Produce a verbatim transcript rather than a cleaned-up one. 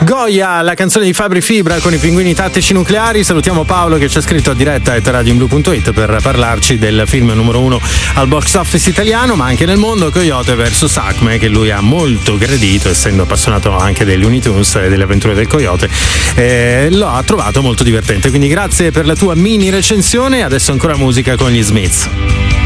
Goya, la canzone di Fabri Fibra con i Pinguini Tattici Nucleari. Salutiamo Paolo che ci ha scritto a diretta at radioinblu punto it per parlarci del film numero uno al box office italiano, ma anche nel mondo, Coyote versus Acme, che lui ha molto gradito, essendo appassionato anche dei Looney Tunes e delle avventure del Coyote. Eh, lo ha trovato molto divertente, quindi grazie per la tua mini recensione. Adesso ancora musica con gli Smiths.